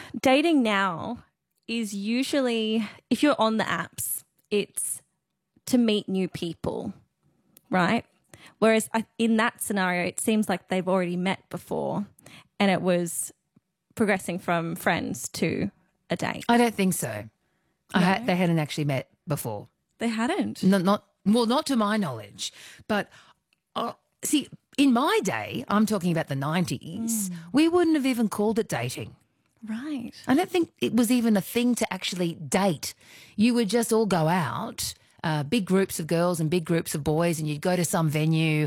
Dating now is usually, if you're on the apps, it's to meet new people, right? Whereas in that scenario, it seems like they've already met before and it was progressing from friends to a date. I don't think so. No. They hadn't actually met before. They hadn't? Not to my knowledge. But, see, in my day, I'm talking about the 90s, we wouldn't have even called it dating. Right. I don't think it was even a thing to actually date. You would just all go out, big groups of girls and big groups of boys, and you'd go to some venue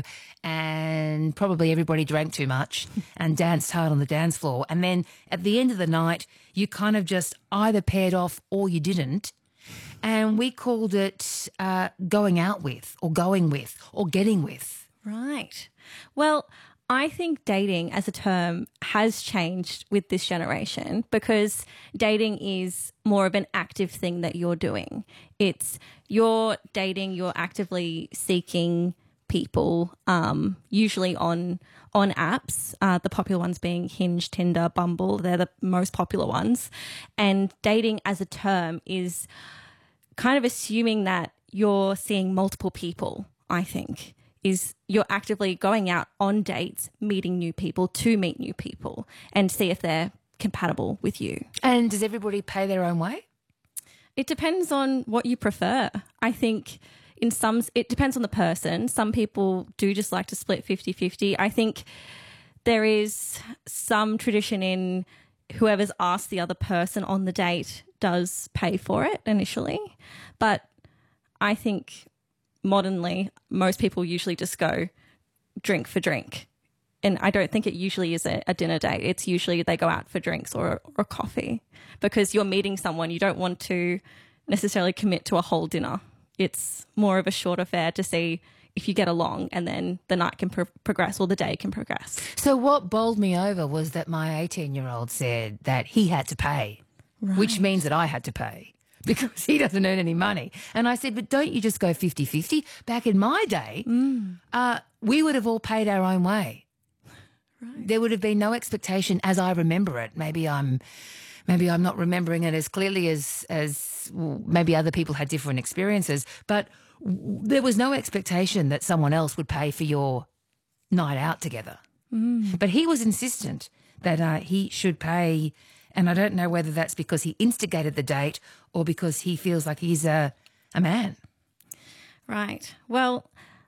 and probably everybody drank too much and danced hard on the dance floor. And then at the end of the night, you kind of just either paired off or you didn't. And we called it going out with or going with or getting with. Right. Well, I think dating as a term has changed with this generation because dating is more of an active thing that you're doing. It's you're dating, you're actively seeking people, usually on apps, the popular ones being Hinge, Tinder, Bumble. They're the most popular ones. And dating as a term is kind of assuming that you're seeing multiple people, I think. Is you're actively going out on dates, meeting new people to meet new people and see if they're compatible with you. And does everybody pay their own way? It depends on what you prefer. I think it depends on the person. Some people do just like to split 50-50. I think there is some tradition in whoever's asked the other person on the date does pay for it initially. But I think modernly, most people usually just go drink for drink. And I don't think it usually is a dinner date. It's usually they go out for drinks or coffee because you're meeting someone. You don't want to necessarily commit to a whole dinner. It's more of a short affair to see if you get along and then the night can progress or the day can progress. So what bowled me over was that my 18-year-old said that he had to pay, which means that I had to pay. Because he doesn't earn any money. And I said, but don't you just go 50-50? Back in my day, we would have all paid our own way. Right. There would have been no expectation as I remember it. Maybe I'm not remembering it as clearly as maybe other people had different experiences. But there was no expectation that someone else would pay for your night out together. But he was insistent that he should pay. And I don't know whether that's because he instigated the date or because he feels like he's a man. Right. Well,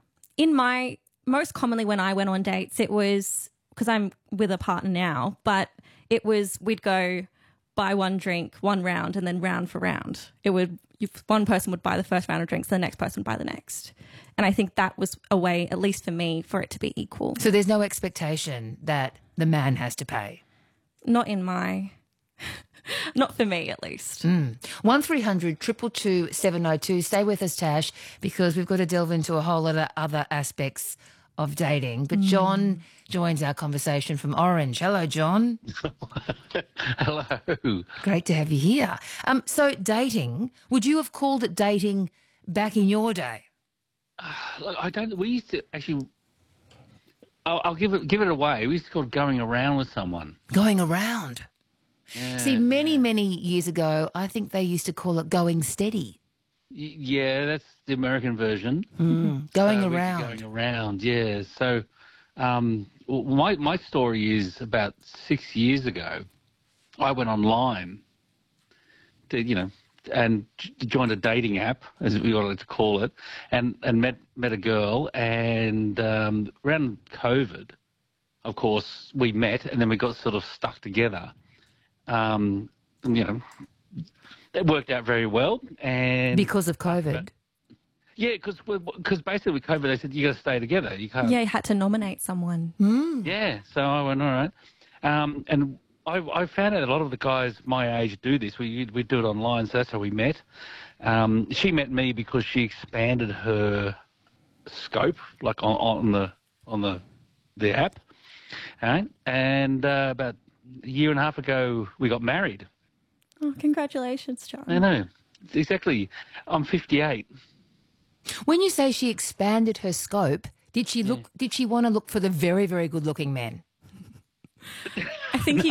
most commonly when I went on dates, it was because I'm with a partner now, but it was we'd go buy one drink, one round, and then round for round. One person would buy the first round of drinks, the next person would buy the next. And I think that was a way, at least for me, for it to be equal. So there's no expectation that the man has to pay? Not for me, at least. 1300 222 702. Stay with us, Tash, because we've got to delve into a whole lot of other aspects of dating. But John joins our conversation from Orange. Hello, John. Hello. Great to have you here. So dating, would you have called it dating back in your day? Look, I don't. We used to actually. I'll give it away. We used to call it going around with someone. Going around. Yeah. See, many years ago, I think they used to call it going steady. Yeah, that's the American version. Going around. Going around, yeah. So my story is about 6 years ago. I went online to, and joined a dating app, as we like to call it, and met a girl. And around COVID, of course, we met and then we got sort of stuck together. It worked out very well. And because of COVID? Yeah, because basically with COVID, they said, you got to stay together. You can't. Yeah, you had to nominate someone. Yeah, so I went, all right. And I found out a lot of the guys my age do this. We do it online, so that's how we met. She met me because she expanded her scope, like on the app. Right? And about a year and a half ago, we got married. Oh, congratulations, John. I know. Exactly. I'm 58. When you say she expanded her scope, did she want to look for the very, very good-looking men? I think